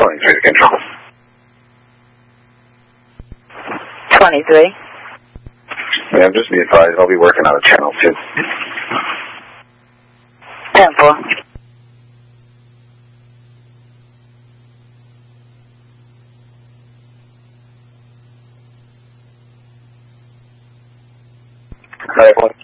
23 to control. 23. Yeah, just be advised, I'll be working on a channel too. 10-4. All right,